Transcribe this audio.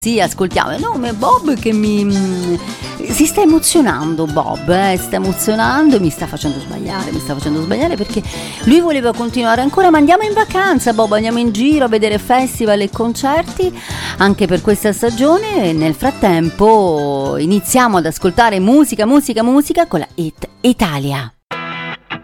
Sì, ascoltiamo. No, ma Bob che si sta emozionando, Bob, si sta emozionando e mi sta facendo sbagliare perché lui voleva continuare ancora, ma andiamo in vacanza, Bob, andiamo in giro a vedere festival e concerti anche per questa stagione e nel frattempo iniziamo ad ascoltare musica con la Hit Italia.